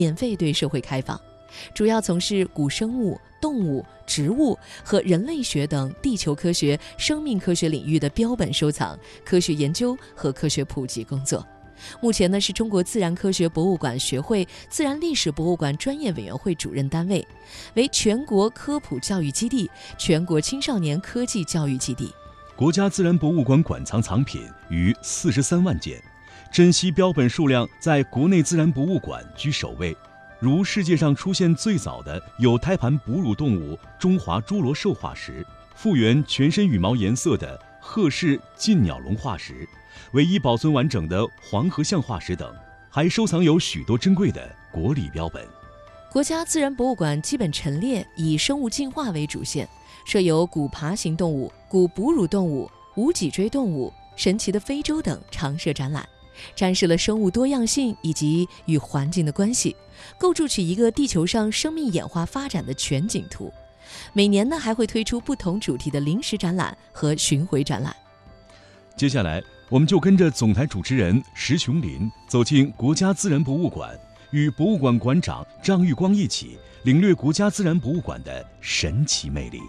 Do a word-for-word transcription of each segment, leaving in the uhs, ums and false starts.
免费对社会开放，主要从事古生物、动物、植物和人类学等地球科学、生命科学领域的标本收藏、科学研究和科学普及工作。目前呢是中国自然科学博物馆学会自然历史博物馆专业委员会主任单位，为全国科普教育基地、全国青少年科技教育基地。 国家自然博物馆馆藏藏品逾四十三万件，珍稀标本数量在国内自然博物馆居首位。如世界上出现最早的有胎盘哺乳动物中华侏罗兽化石，复原全身羽毛颜色的鹤式近鸟龙化石，唯一保存完整的黄河象化石等，还收藏有许多珍贵的国礼标本。 国家自然博物馆基本陈列以生物进化为主线，设有古爬行动物、古哺乳动物、无脊椎动物、神奇的非洲等常设展览，展示了生物多样性以及与环境的关系，构筑起一个地球上生命演化发展的全景图。每年呢还会推出不同主题的临时展览和巡回展览。 接下来我们就跟着总台主持人石琼林走进国家自然博物馆，与博物馆馆长张玉光一起领略国家自然博物馆的神奇魅力。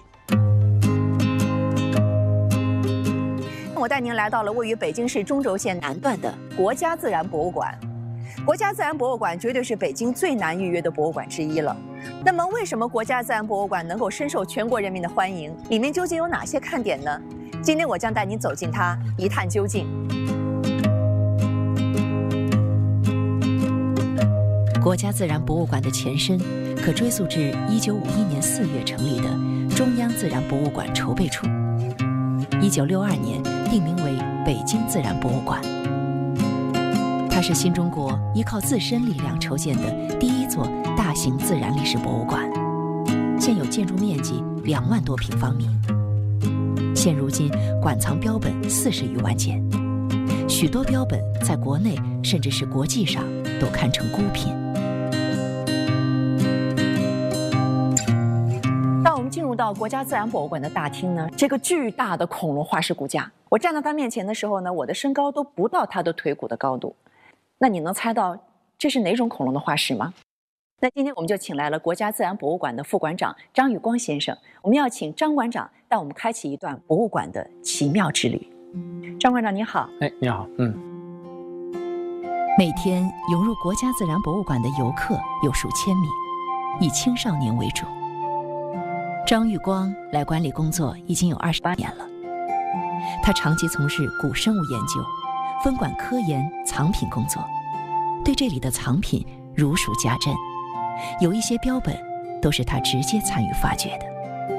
我带您来到了位于北京市中轴线南段的国家自然博物馆。国家自然博物馆绝对是北京最难预约的博物馆之一了。那么，为什么国家自然博物馆能够深受全国人民的欢迎？里面究竟有哪些看点呢？今天我将带您走进它，一探究竟。 国家自然博物馆的前身可追溯至一九五一年四月成立的中央自然博物馆筹备处，一九六二年定名为北京自然博物馆。它是新中国依靠自身力量筹建的第一座大型自然历史博物馆，现有建筑面积两万多平方米。现如今馆藏标本四十余万件，许多标本在国内甚至是国际上都堪称孤品。 当我们进入到国家自然博物馆的大厅呢，这个巨大的恐龙化石骨架，我站到它面前的时候呢，我的身高都不到它的腿骨的高度。那你能猜到这是哪种恐龙的化石吗？那今天我们就请来了国家自然博物馆的副馆长张玉光先生，我们要请张馆长带我们开启一段博物馆的奇妙之旅。张馆长你好。 哎，你好。嗯。 每天涌入国家自然博物馆的游客有数千名，以青少年为主。张玉光来馆里工作已经有二十八年了，他长期从事古生物研究，分管科研、藏品工作，对这里的藏品如数家珍，有一些标本都是他直接参与发掘的。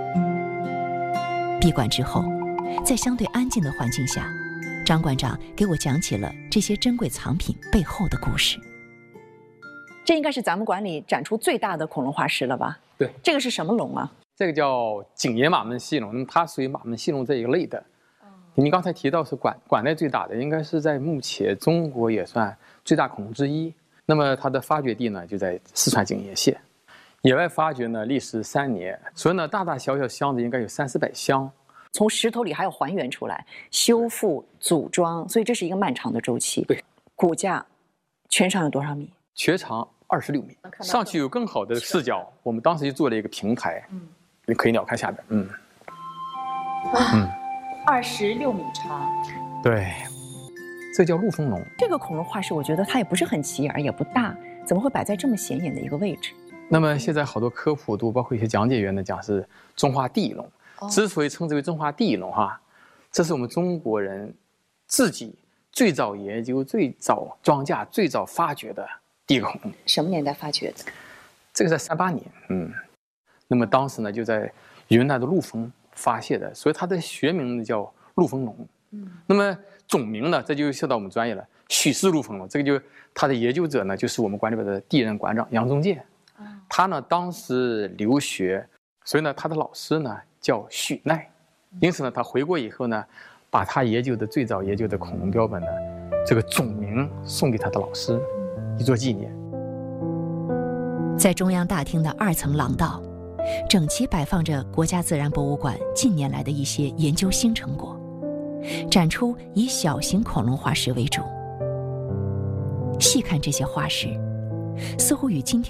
闭馆之后，在相对安静的环境下，张馆长给我讲起了这些珍贵藏品背后的故事。 这应该是咱们馆里展出最大的恐龙化石了吧？ 对， 这个是什么龙啊？ 这个叫景野马门溪龙，那么它属于马门溪龙这一类的。您刚才提到是馆馆内最大的，应该是在目前中国也算最大恐龙之一。那么它的发掘地呢，就在四川景野县。野外发掘呢，历时三年，所以呢，大大小小箱子应该有三四百箱。 从石头里还要还原出来，修复、组装，所以这是一个漫长的周期。 对， 骨架全长有多少米？ 全长二十六米。上去有更好的视角，我们当时就做了一个平台，嗯，你可以鸟瞰下边，嗯， 嗯。二十六米长， 对，这叫陆丰龙。 这个恐龙化石，我觉得它也不是很起眼，也不大，怎么会摆在这么显眼的一个位置？ 那么现在好多科普都包括一些讲解员呢讲是中华第一龙。哦、之所以称之为中华第一龙哈，这是我们中国人自己最早研究、最早装架、最早发掘的第一个恐龙。 什么年代发掘的？ 这个在三八年，嗯，那么当时呢就在云南的陆丰发现的，所以它的学名呢叫陆丰龙。嗯，那么总名呢，这就涉到我们专业了，许氏陆丰龙。这个就他的研究者呢，就是我们馆里边的第一任馆长杨宗建。哦、他呢当时留学，所以呢他的老师呢叫许奈，因此呢他回国以后呢，把他研究的最早研究的恐龙标本呢，这个总名送给他的老师，以作纪念。 在中央大厅的二层廊道，整齐摆放着国家自然博物馆近年来的一些研究新成果，展出以小型恐龙化石为主。细看这些化石，似乎与今天